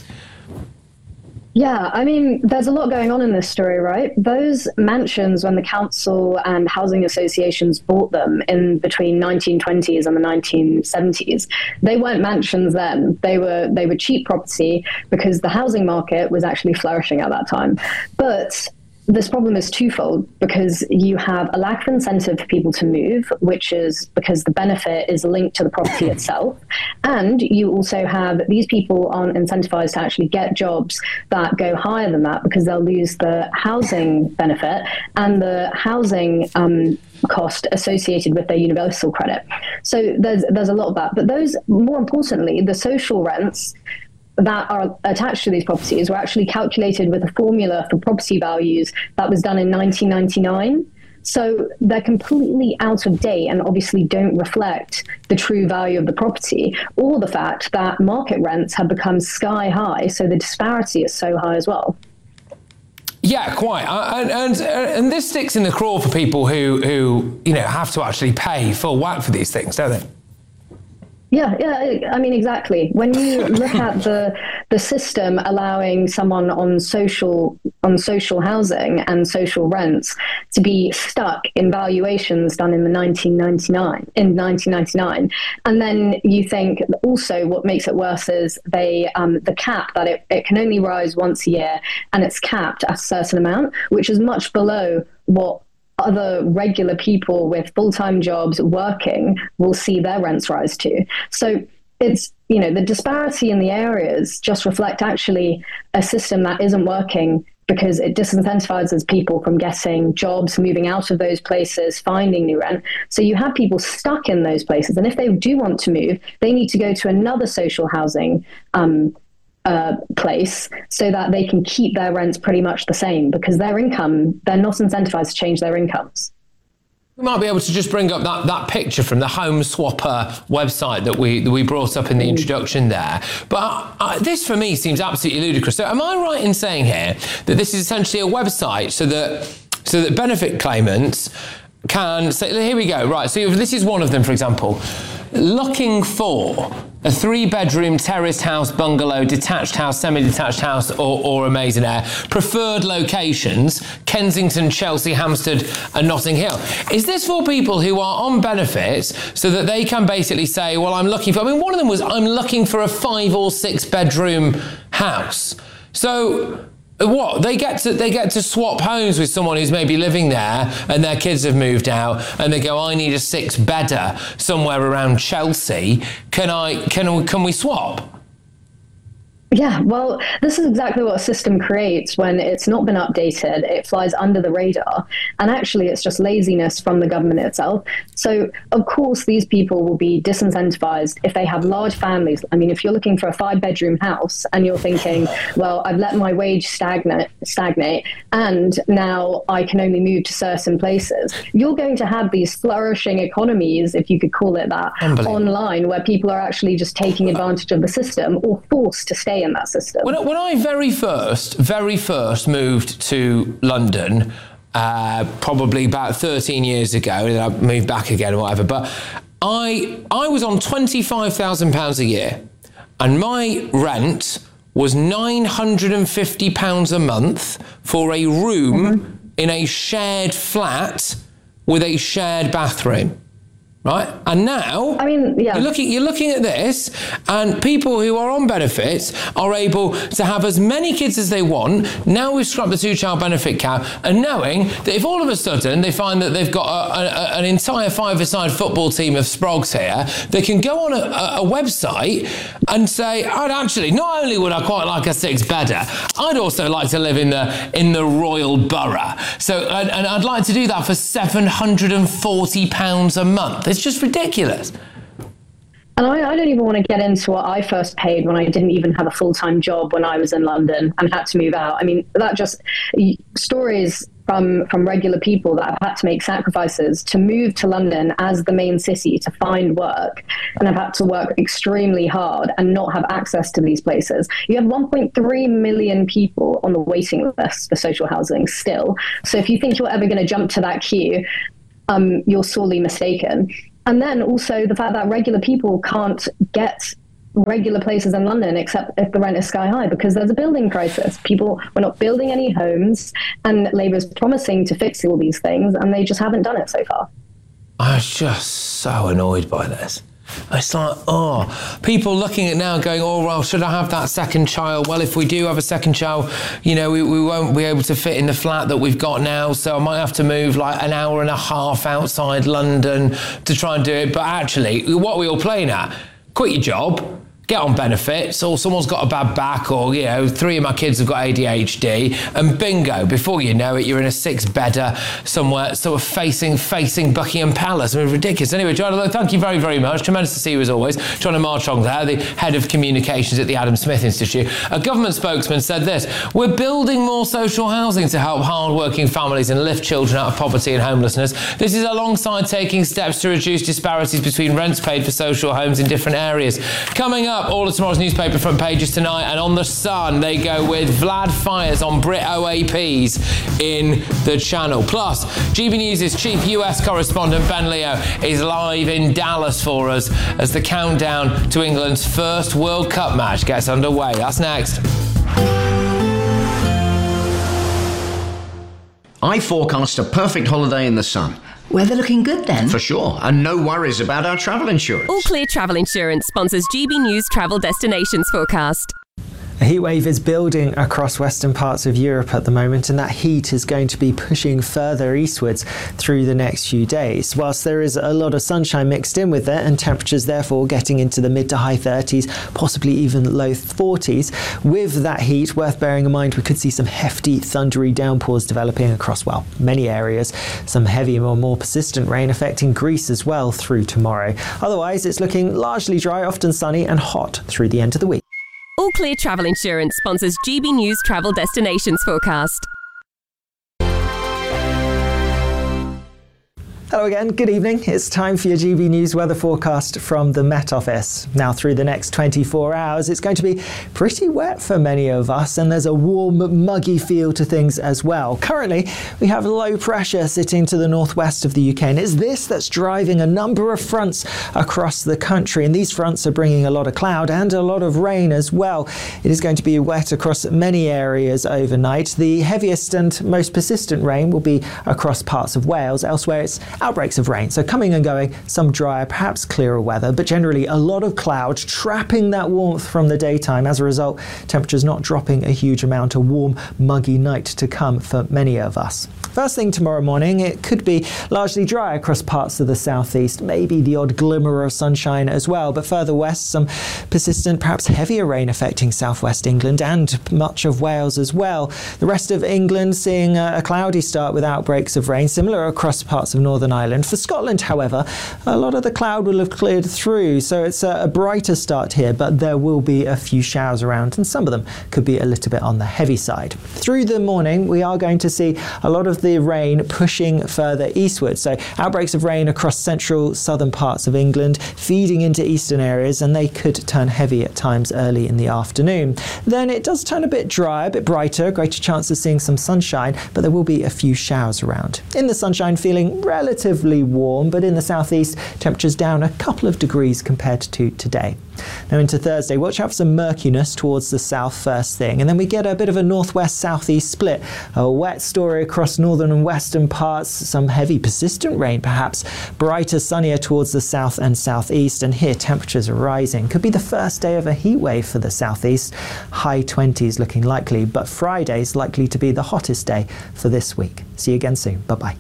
Yeah, I mean, there's a lot going on in this story, right? Those mansions, when the council and housing associations bought them in between nineteen twenties and the nineteen seventies, they weren't mansions then. They were they were cheap property because the housing market was actually flourishing at that time. But this problem is twofold, because you have a lack of incentive for people to move, which is because the benefit is linked to the property itself. And you also have these people aren't incentivized to actually get jobs that go higher than that, because they'll lose the housing benefit and the housing um, cost associated with their universal credit. So there's there's a lot of that. But those, more importantly, the social rents that are attached to these properties were actually calculated with a formula for property values that was done in nineteen ninety-nine. So they're completely out of date and obviously don't reflect the true value of the property, or the fact that market rents have become sky high, so the disparity is so high as well. Yeah, quite. Uh, and, and and this sticks in the craw for people who, who you know, have to actually pay full whack for these things, don't they? Yeah, yeah, I mean, exactly. When you look at the the system allowing someone on social on social housing and social rents to be stuck in valuations done in the nineteen ninety-nine in nineteen ninety-nine, and then you think also what makes it worse is they um, the cap that it, it can only rise once a year, and it's capped at a certain amount, which is much below what other regular people with full-time jobs working will see their rents rise to. So it's, you know, the disparity in the areas just reflect actually a system that isn't working, because it disincentivizes people from getting jobs, moving out of those places, finding new rent. So you have people stuck in those places. And if they do want to move, they need to go to another social housing um, Uh, place so that they can keep their rents pretty much the same, because their income, they're not incentivized to change their incomes. We might be able to just bring up that, that picture from the Home Swapper website that we that we brought up in the introduction there. But uh, this, for me, seems absolutely ludicrous. So am I right in saying here that this is essentially a website so that so that benefit claimants can say, here we go, right, so this is one of them, for example, looking for a three-bedroom terraced house, bungalow, detached house, semi-detached house, or, or a maisonette. Preferred locations, Kensington, Chelsea, Hampstead, and Notting Hill. Is this for people who are on benefits so that they can basically say, well, I'm looking for, I mean, one of them was, I'm looking for a five or six bedroom house. So what, they get to they get to swap homes with someone who's maybe living there and their kids have moved out, and they go, I need a six bedder somewhere around Chelsea. Can I can can we swap? Yeah, well, this is exactly what a system creates when it's not been updated. It flies under the radar, and actually it's just laziness from the government itself. So, of course, these people will be disincentivized if they have large families. I mean, if you're looking for a five-bedroom house and you're thinking, well, I've let my wage stagnate, stagnate, and now I can only move to certain places, you're going to have these flourishing economies, if you could call it that, online, where people are actually just taking advantage of the system or forced to stay in that system. When, when I very first, very first moved to London, uh, probably about thirteen years ago, and I moved back again or whatever, but I I was on twenty-five thousand pounds a year, and my rent was nine hundred fifty pounds a month for a room mm-hmm. in a shared flat with a shared bathroom. Right, and now I mean, yeah. you're looking you're looking at this, and people who are on benefits are able to have as many kids as they want. Now we've scrapped the two-child benefit cap, and knowing that if all of a sudden they find that they've got a, a, an entire five-a-side football team of sprogs here, they can go on a, a website and say, "I'd actually not only would I quite like a six-bedder, I'd also like to live in the in the Royal Borough." So, and, and I'd like to do that for seven hundred and forty pounds a month. It's just ridiculous. And I, I don't even want to get into what I first paid when I didn't even have a full-time job when I was in London and had to move out. I mean, that just stories from from regular people that have had to make sacrifices to move to London as the main city to find work, and have had to work extremely hard and not have access to these places. You have one point three million people on the waiting list for social housing still. So if you think you're ever going to jump to that queue, um, you're sorely mistaken. And then also the fact that regular people can't get regular places in London except if the rent is sky high because there's a building crisis. People, we're not building any homes, and Labour's promising to fix all these things, and they just haven't done it so far. I was just so annoyed by this. It's like, oh, people looking at now going, oh, well, should I have that second child? Well, if we do have a second child, you know, we, we won't be able to fit in the flat that we've got now, so I might have to move like an hour and a half outside London to try and do it. But actually, what are we all playing at? Quit your job, get on benefits, or someone's got a bad back, or, you know, three of my kids have got A D H D, and bingo, before you know it, you're in a six-bedder somewhere, sort of facing facing Buckingham Palace. I mean, ridiculous. Anyway, Joanna, thank you very, very much. Tremendous to see you as always. Joanna Marchong there, the head of communications at the Adam Smith Institute. A government spokesman said this: "We're building more social housing to help hard-working families and lift children out of poverty and homelessness. This is alongside taking steps to reduce disparities between rents paid for social homes in different areas." Coming up, all of tomorrow's newspaper front pages tonight, and on The Sun they go with Vlad fires on Brit O A Ps in the Channel. Plus, G B News' chief U S correspondent Ben Leo is live in Dallas for us as the countdown to England's first World Cup match gets underway. That's next. I forecast a perfect holiday in the sun. Weather looking good then? For sure, and no worries about our travel insurance. All Clear Travel Insurance sponsors G B News Travel Destinations Forecast. A heatwave is building across western parts of Europe at the moment, and that heat is going to be pushing further eastwards through the next few days. Whilst there is a lot of sunshine mixed in with it, and temperatures therefore getting into the mid to high thirties, possibly even low forties, with that heat, worth bearing in mind, we could see some hefty thundery downpours developing across, well, many areas. Some heavy or more persistent rain affecting Greece as well through tomorrow. Otherwise, it's looking largely dry, often sunny and hot through the end of the week. All Clear Travel Insurance sponsors G B News Travel Destinations Forecast. Hello again, good evening. It's time for your G B News weather forecast from the Met Office. Now, through the next twenty-four hours, it's going to be pretty wet for many of us, and there's a warm, muggy feel to things as well. Currently, we have low pressure sitting to the northwest of the U K, and it's this that's driving a number of fronts across the country, and these fronts are bringing a lot of cloud and a lot of rain as well. It is going to be wet across many areas overnight. The heaviest and most persistent rain will be across parts of Wales. Elsewhere, it's outbreaks of rain, so coming and going, some drier, perhaps clearer weather, but generally a lot of cloud trapping that warmth from the daytime. As a result, temperatures not dropping a huge amount. A warm, muggy night to come for many of us. First thing tomorrow morning, it could be largely dry across parts of the southeast, maybe the odd glimmer of sunshine as well, but further west, some persistent, perhaps heavier rain affecting southwest England and much of Wales as well. The rest of England seeing a cloudy start with outbreaks of rain, similar across parts of Northern Ireland. For Scotland, however, a lot of the cloud will have cleared through, so it's a, a brighter start here, but there will be a few showers around, and some of them could be a little bit on the heavy side. Through the morning, we are going to see a lot of the rain pushing further eastward, so outbreaks of rain across central southern parts of England, feeding into eastern areas, and they could turn heavy at times early in the afternoon. Then it does turn a bit dry, a bit brighter, greater chance of seeing some sunshine, but there will be a few showers around. In the sunshine, feeling relatively relatively warm, but in the southeast, temperatures down a couple of degrees compared to today. Now into Thursday, watch out for some murkiness towards the south first thing, and then we get a bit of a northwest-southeast split. A wet story across northern and western parts, some heavy persistent rain perhaps, brighter, sunnier towards the south and southeast, and here temperatures are rising. Could be the first day of a heat wave for the southeast. High twenties looking likely, but Friday's likely to be the hottest day for this week. See you again soon. Bye-bye.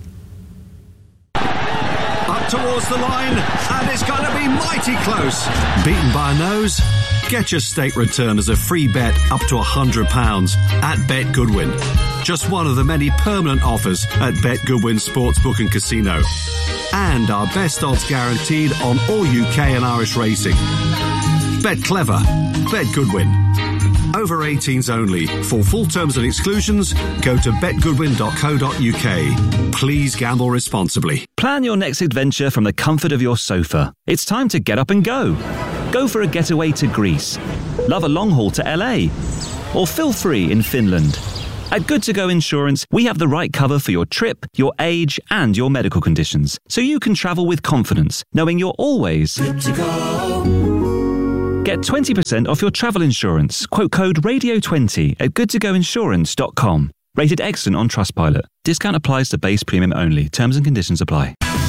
Up towards the line, and it's going to be mighty close. Beaten by a nose? Get your stake return as a free bet up to one hundred pounds at Bet Goodwin. Just one of the many permanent offers at Bet Goodwin Sportsbook and Casino. And our best odds guaranteed on all U K and Irish racing. Bet clever. Bet Goodwin. Over eighteens only. For full terms and exclusions, go to bet goodwin dot co dot U K. Please gamble responsibly. Plan your next adventure from the comfort of your sofa. It's time to get up and go. Go for a getaway to Greece. Love a long haul to L A. Or feel free in Finland. At Good To Go Insurance, we have the right cover for your trip, your age, and your medical conditions, so you can travel with confidence, knowing you're always good to go. Get twenty percent off your travel insurance. Quote code radio twenty at good to go insurance dot com. Rated excellent on Trustpilot. Discount applies to base premium only. Terms and conditions apply.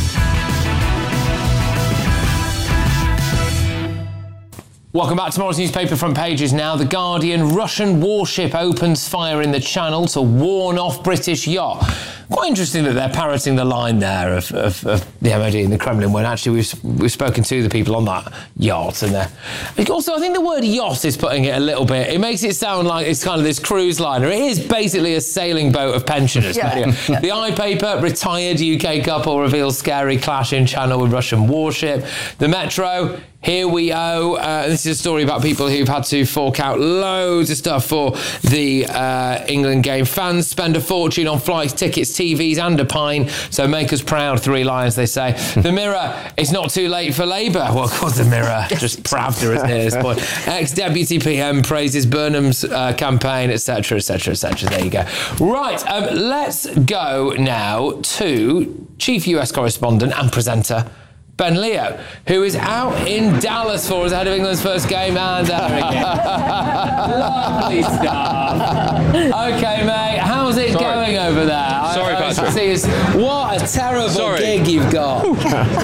Welcome back to tomorrow's newspaper front pages now. The Guardian: Russian warship opens fire in the Channel to warn off British yacht. Quite interesting that they're parroting the line there of, of, of the M O D in the Kremlin, when actually we've we've spoken to the people on that yacht. And they're, also, I think the word yacht is putting it a little bit. It makes it sound like it's kind of this cruise liner. It is basically a sailing boat of pensioners. Yeah. Anyway, Yeah. The iPaper: retired U K couple reveals scary clash in Channel with Russian warship. The Metro: here we owe. Uh, this is a story about people who've had to fork out loads of stuff for the uh, England game. Fans spend a fortune on flights, tickets, T Vs and a pine. So make us proud, Three Lions, they say. The Mirror: it's not too late for Labour. Well, of course, the Mirror. Just Pravda, isn't it, at this point? Ex-Deputy P M praises Burnham's uh, campaign, et cetera, et cetera, et cetera. There you go. Right, um, let's go now to Chief U S Correspondent and presenter Ben Leo, who is out in Dallas for us ahead of England's first game, and there again. Lovely stuff. Okay, mate, how's it Sorry. going over there? Sorry, I, I Patrick. See is, what a terrible Sorry. gig you've got.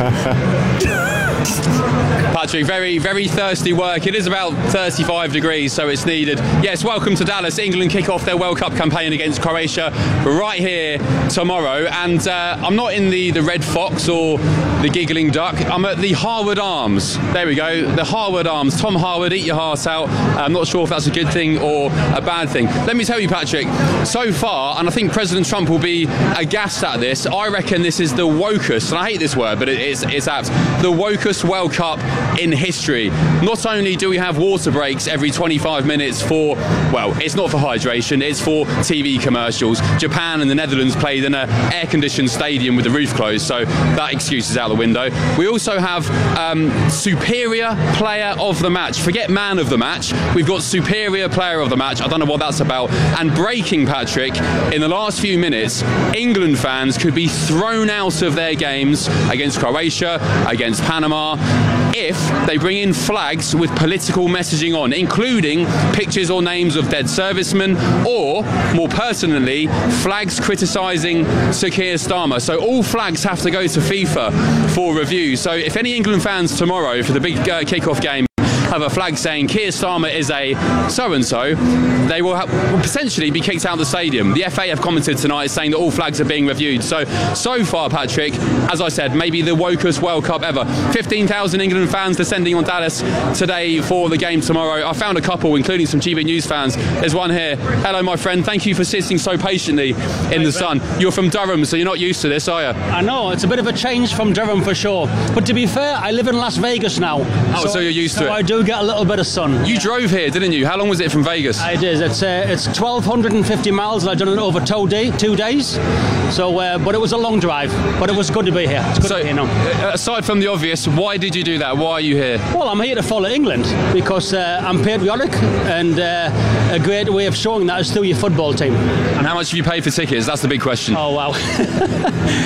Patrick, very, very thirsty work. It is about thirty-five degrees, so it's needed. Yes, welcome to Dallas. England kick off their World Cup campaign against Croatia right here tomorrow. And uh, I'm not in the, the Red Fox or the Giggling Duck. I'm at the Harwood Arms. There we go, the Harwood Arms. Tom Harwood, eat your heart out. I'm not sure if that's a good thing or a bad thing. Let me tell you, Patrick, so far, and I think President Trump will be aghast at this, I reckon this is the wokest, and I hate this word, but it, it's, it's apt, the wokest World Cup in history. Not only do we have water breaks every twenty-five minutes for, well, it's not for hydration, it's for T V commercials. Japan and the Netherlands played in an air-conditioned stadium with the roof closed, so that excuse is out the window. We also have um, superior player of the match. Forget man of the match. We've got superior player of the match. I don't know what that's about. And breaking, Patrick, in the last few minutes, England fans could be thrown out of their games against Croatia, against Panama, if they bring in flags with political messaging on, including pictures or names of dead servicemen, or, more pertinently, flags criticising Sir Keir Starmer. So all flags have to go to FIFA for review. So if any England fans tomorrow for the big uh, kick-off game have a flag saying Keir Starmer is a so-and-so, they will, ha- will potentially be kicked out of the stadium. The F A have commented tonight saying that all flags are being reviewed. So, so far, Patrick, as I said, maybe the wokest World Cup ever. fifteen thousand England fans descending on Dallas today for the game tomorrow. I found a couple, including some G B News fans. There's one here. Hello, my friend. Thank you for sitting so patiently in the sun. You're from Durham, so you're not used to this, are you? I know, it's a bit of a change from Durham for sure. But to be fair, I live in Las Vegas now. Oh, so you're used so to it. I do get a little bit of sun. You drove here, didn't you? How long was it from Vegas? It is. It's uh, it's twelve fifty miles, and I've done it over two, day, two days. So, uh, but it was a long drive. But it was good to be here. It's good so, to be here now. Aside from the obvious, why did you do that? Why are you here? Well, I'm here to follow England because uh, I'm patriotic, and uh, a great way of showing that is through your football team. And how much have you paid for tickets? That's the big question. Oh wow.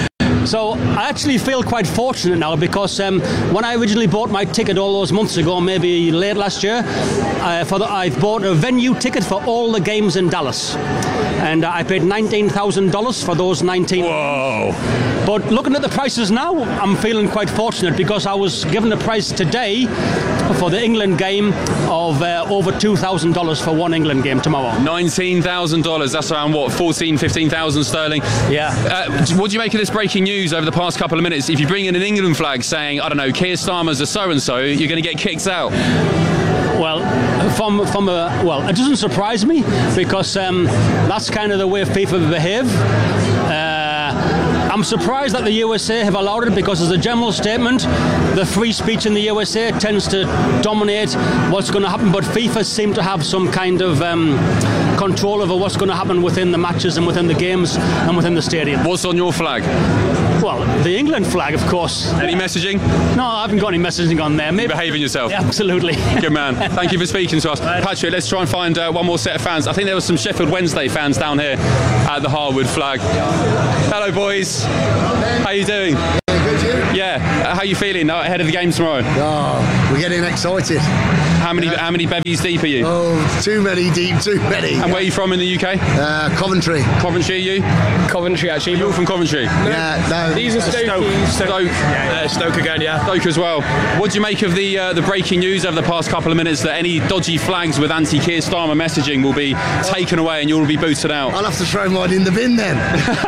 So I actually feel quite fortunate now because um, when I originally bought my ticket all those months ago, maybe late last year, uh, for the, I bought a venue ticket for all the games in Dallas. And uh, I paid nineteen thousand dollars for those nineteen. Whoa. But looking at the prices now, I'm feeling quite fortunate because I was given a price today for the England game of uh, over two thousand dollars for one England game tomorrow. nineteen thousand dollars, that's around what, fourteen, fifteen thousand sterling? Yeah. Uh, what do you make of this breaking news over the past couple of minutes? If you bring in an England flag saying, I don't know, Keir Starmer's a so-and-so, you're going to get kicked out. Well, from from a well, it doesn't surprise me because um, that's kind of the way FIFA behave. Uh, I'm surprised that the U S A have allowed it because as a general statement, the free speech in the U S A tends to dominate what's going to happen, but FIFA seem to have some kind of um, control over what's going to happen within the matches and within the games and within the stadium. What's on your flag? Well, the England flag, of course. Any messaging? No, I haven't got any messaging on there. Maybe behaving yourself. Yeah, absolutely. Good man. Thank you for speaking to us. Right. Patrick, let's try and find uh, one more set of fans. I think there were some Sheffield Wednesday fans down here at the Harwood flag. Hello, boys. How you doing? Yeah, good, you? Yeah. Uh, how you feeling uh, ahead of the game tomorrow? Oh, we're getting excited. How many yeah. how many bevies deep are you? Oh, too many deep, too many. And where are you from in the U K? Uh, Coventry. Coventry, you? Coventry, actually. You're all from Coventry? No. Yeah, no. These are Stoke. Stoke. Stoke. Yeah, uh, Stoke again, yeah. Stoke as well. What do you make of the uh, the breaking news over the past couple of minutes that any dodgy flags with anti-Keir Starmer messaging will be taken away and you'll be booted out? I'll have to throw mine in the bin then.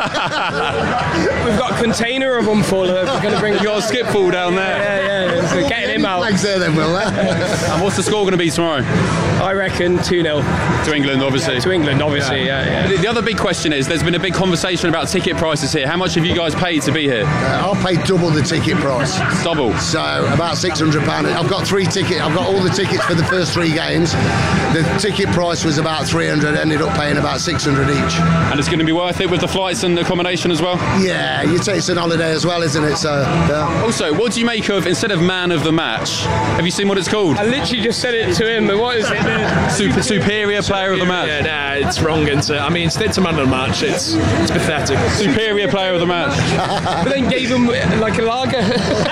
We've got a container of them full. We're going to bring. You got a skipful down there. Yeah, yeah. So getting him out. Flags there then, will there? And what's the score going to be tomorrow? I reckon two nil. To England, obviously. Yeah, to England, obviously, yeah. yeah, yeah. The, the other big question is, there's been a big conversation about ticket prices here. How much have you guys paid to be here? Uh, I'll pay double the ticket price. Double? So, about six hundred pounds. I've got three tickets. I've got all the tickets for the first three games. The ticket price was about three hundred, ended up paying about six hundred each. And it's going to be worth it with the flights and the accommodation as well? Yeah, you take it's an holiday as well, isn't it? So, yeah. Also, what do you make of, instead of man of the match, have you seen what it's called? I literally just said it to him, but what is it? Super, superior player of the match. Yeah, nah, it's wrong. It's, uh, I mean, instead of man of the match, it's it's pathetic. Superior player of the match. But then gave him like a lager.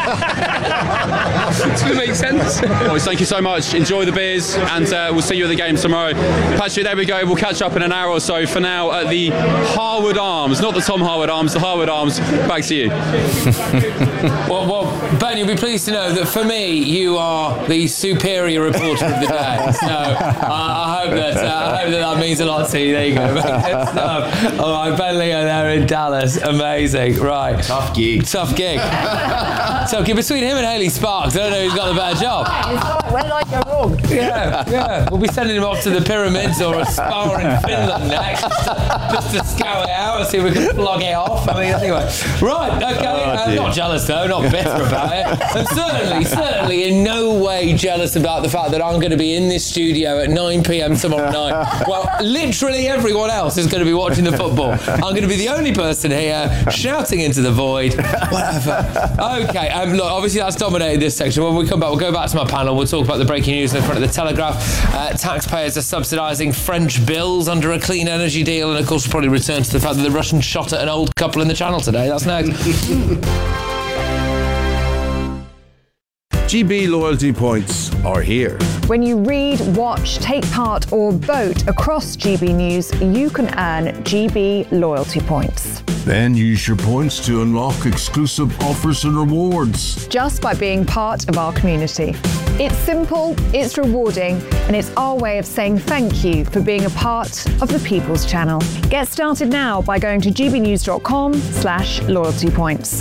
Does it make sense? Boys, thank you so much. Enjoy the beers, and uh, we'll see you at the game tomorrow. Patrick, there we go. We'll catch up in an hour or so. For now, at the Harwood Arms, not the Tom Harwood Arms, the Harwood Arms. Back to you. well, well, Ben, you'll be pleased to know that for me, you are the superior reporter of the day. So uh, I hope that uh, I hope that that means a lot to you. There you go. Good All right, Ben Leo there in Dallas. Amazing. Right. Tough gig. Tough gig. So between him and Hayley Sparks, I don't know who's got the better job. When I go wrong. Yeah, yeah. We'll be sending him off to the pyramids or a spa in Finland next, just to, just to scout it out and see if we can flog it off. I mean, anyway. Right, okay. Oh, uh, not jealous though, not bitter about it. And certainly, certainly in no way jealous about the fact that I'm going to be in this studio at nine p.m. tomorrow night. Well, literally everyone else is going to be watching the football. I'm going to be the only person here shouting into the void. Whatever. Okay, um, look, obviously that's dominated this section. When we come back, we'll go back to my panel. We'll talk about the breaking news in front of the Telegraph. Uh, taxpayers are subsidising French bills under a clean energy deal, and of course we'll probably return to the fact that the Russians shot at an old couple in the Channel today. That's next. G B loyalty points are here. When you read, watch, take part or vote across G B News, you can earn G B loyalty points. Then use your points to unlock exclusive offers and rewards. Just by being part of our community. It's simple, it's rewarding, and it's our way of saying thank you for being a part of the People's Channel. Get started now by going to gbnews.com slash loyalty points.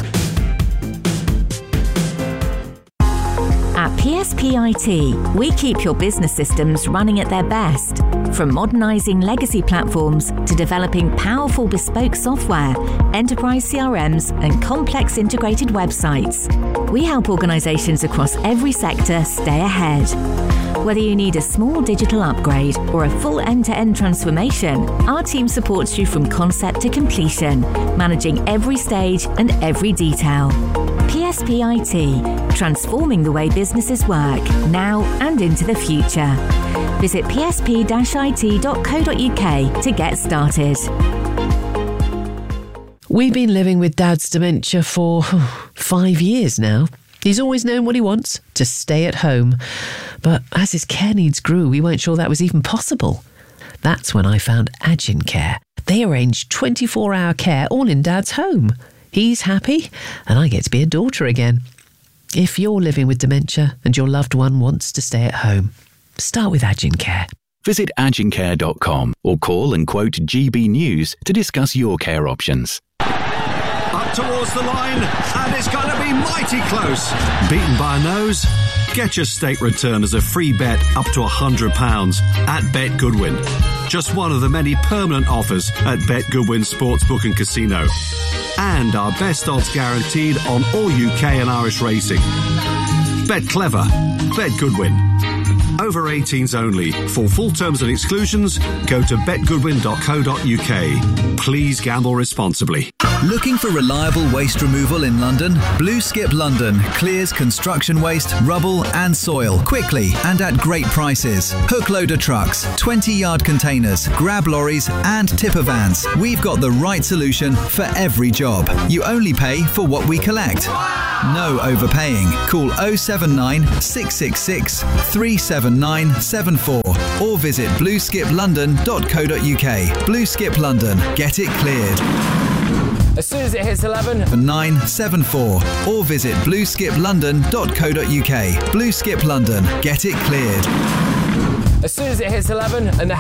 At P S P I T, we keep your business systems running at their best. From modernising legacy platforms to developing powerful bespoke software, enterprise C R Ms and complex integrated websites, we help organisations across every sector stay ahead. Whether you need a small digital upgrade or a full end-to-end transformation, our team supports you from concept to completion, managing every stage and every detail. P S P I T, transforming the way businesses work, now and into the future. Visit p s p dash i t dot co dot u k to get started. We've been living with Dad's dementia for five years now. He's always known what he wants, to stay at home. But as his care needs grew, we weren't sure that was even possible. That's when I found Agincare. They arrange twenty-four hour care all in Dad's home. He's happy, and I get to be a daughter again. If you're living with dementia and your loved one wants to stay at home, start with Agincare. Visit agincare dot com or call and quote G B News to discuss your care options. Up towards the line, and it's going to be mighty close. Beaten by a nose? Get your stake return as a free bet up to one hundred pounds at Bet Goodwin. Just one of the many permanent offers at Bet Goodwin Sportsbook and Casino. And our best odds guaranteed on all U K and Irish racing. Bet clever. Bet Goodwin. Over eighteens only. For full terms and exclusions, go to bet goodwin dot co dot U K. Please gamble responsibly. Looking for reliable waste removal in London? Blue Skip London clears construction waste, rubble and soil quickly and at great prices. Hook loader trucks, twenty yard containers, grab lorries and tipper vans. We've got the right solution for every job. You only pay for what we collect. No overpaying. Call oh seven nine, six six six, three seven nine seven four or visit blue skip london dot co dot U K. Blue Skip London. Get it cleared. As soon as it hits eleven. nine seven four or visit blue skip london dot co dot U K. Blue Skip London. Get it cleared. As soon as it hits eleven and the